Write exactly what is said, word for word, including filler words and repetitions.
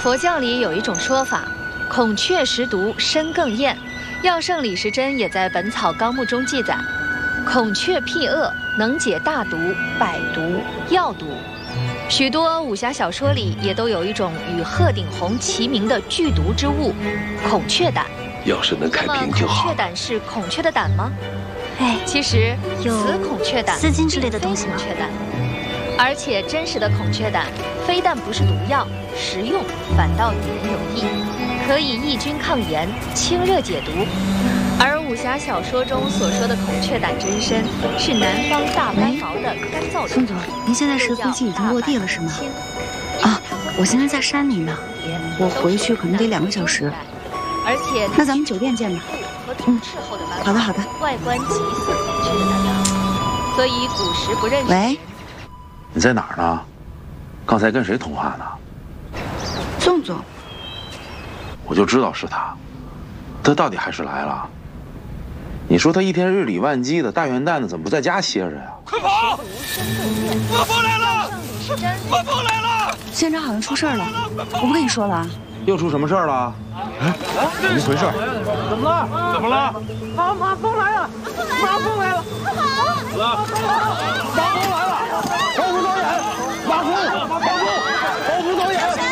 佛教里有一种说法，孔雀食毒，身更艳。药圣李时珍也在《本草纲目》中记载，孔雀辟恶，能解大毒、百毒、药毒。许多武侠小说里也都有一种与鹤顶红齐名的剧毒之物——孔雀胆。 要是能开瓶就好。 孔雀胆是孔雀的胆吗？ 哎， 其实有雌孔雀胆、 丝巾之类的东西吗？ 孔雀胆，而且真实的孔雀胆非但不是毒药，食用反倒与人有益，可以抑菌抗炎、清热解毒。而武侠小说中所说的孔雀胆真身，是南方大白毛的干燥虫。 宋总，您现在是飞机已经落地了是吗？啊，我现在在山里呢，我回去可能得两个小时。 而且那咱们酒店见吧。嗯，好的好的。 外观极似孔雀的胆囊，所以古时不认识。 喂， 你在哪儿呢？刚才跟谁通话呢？ 宋总， 我就知道是他，他到底还是来了。你说他一天日理万机的，大元旦的怎么不在家歇着呀？ 快跑！刮风来了！刮风来了！ 县长好像出事了，我不跟你说了啊。 又出什么事儿了？哎，怎么回事？ 怎么了？怎么了？ 马马蜂来了！马蜂来了！快跑！马蜂来了！毛副导演，马蜂，马蜂，毛副导演。